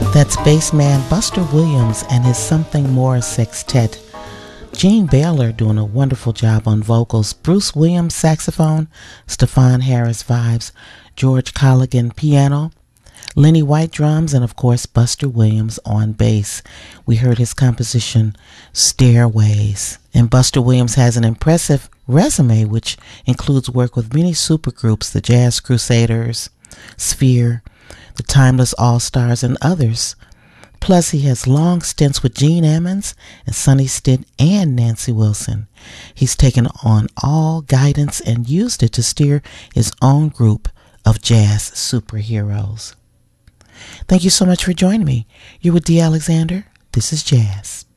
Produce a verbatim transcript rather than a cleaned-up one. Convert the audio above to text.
That's bassman Buster Williams and his Something More Sextet. Gene Baylor doing a wonderful job on vocals, Bruce Williams saxophone, Stefan Harris vibes, George Colligan piano, Lenny White drums, and of course Buster Williams on bass. We heard his composition Stairways. And Buster Williams has an impressive resume which includes work with many supergroups, the Jazz Crusaders, Sphere, the Timeless All-Stars, and others. Plus, he has long stints with Gene Ammons and Sonny Stitt and Nancy Wilson. He's taken on all guidance and used it to steer his own group of jazz superheroes. Thank you so much for joining me. You're with Dee Alexander. This is Jazz.